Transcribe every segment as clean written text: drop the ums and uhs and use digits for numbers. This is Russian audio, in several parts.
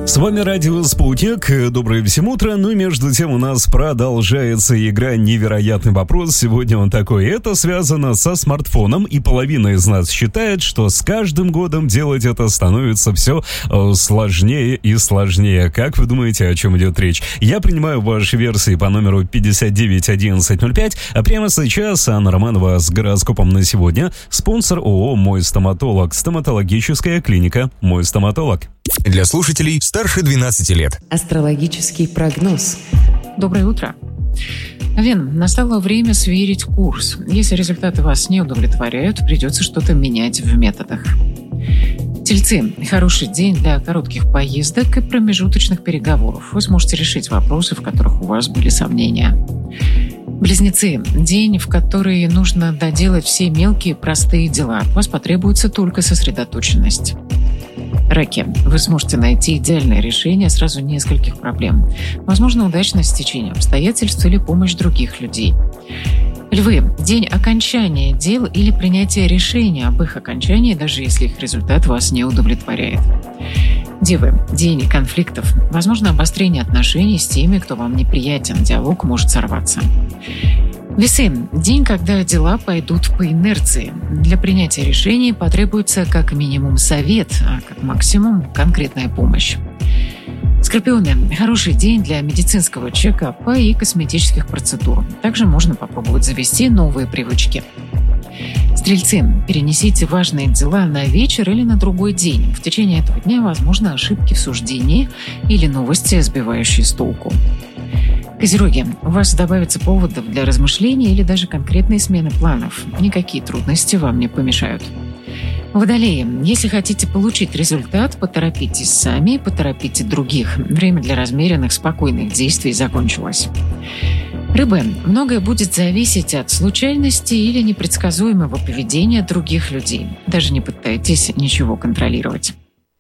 С вами Радио Спутник. Доброе всем утро. Ну и между тем у нас продолжается игра «Невероятный вопрос». Сегодня он такой. Это связано со смартфоном, и половина из нас считает, что с каждым годом делать это становится все сложнее и сложнее. Как вы думаете, о чем идет речь? Я принимаю ваши версии по номеру 591105. А прямо сейчас Анна Романова с гороскопом на сегодня. Спонсор ООО «Мой стоматолог». Стоматологическая клиника «Мой стоматолог». Для слушателей старше 12 лет. Астрологический прогноз. Доброе утро. Овен, настало время сверить курс. Если результаты вас не удовлетворяют, придется что-то менять в методах. Тельцы. Хороший день для коротких поездок и промежуточных переговоров. Вы сможете решить вопросы, в которых у вас были сомнения. Близнецы. День, в который нужно доделать все мелкие простые дела. От вас потребуется только сосредоточенность. Раки. Вы сможете найти идеальное решение сразу нескольких проблем. Возможно, удачное стечение обстоятельств или помощь других людей. Львы. День окончания дел или принятия решения об их окончании, даже если их результат вас не удовлетворяет. Девы. День конфликтов. Возможно, обострение отношений с теми, кто вам неприятен. Диалог может сорваться. Весы. День, когда дела пойдут по инерции. Для принятия решений потребуется как минимум совет, а как максимум конкретная помощь. Скорпионы. Хороший день для медицинского чекапа и косметических процедур. Также можно попробовать завести новые привычки. Стрельцы. Перенесите важные дела на вечер или на другой день. В течение этого дня возможны ошибки в суждении или новости, сбивающие с толку. Козероги. У вас добавится поводов для размышлений или даже конкретной смены планов. Никакие трудности вам не помешают. Водолеи. Если хотите получить результат, поторопитесь сами, поторопите других. Время для размеренных, спокойных действий закончилось. Рыбы. Многое будет зависеть от случайности или непредсказуемого поведения других людей. Даже не пытайтесь ничего контролировать.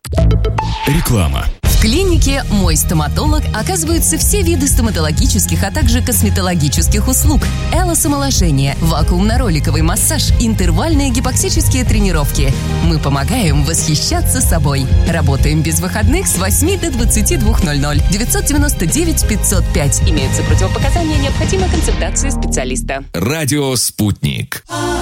Реклама. В клинике «Мой стоматолог» оказываются все виды стоматологических, а также косметологических услуг. Элосомоложение, вакуумно-роликовый массаж, интервальные гипоксические тренировки. Мы помогаем восхищаться собой. Работаем без выходных с 8 до 22:00. 999 505. Имеются противопоказания, необходима консультация специалиста. Радио «Спутник».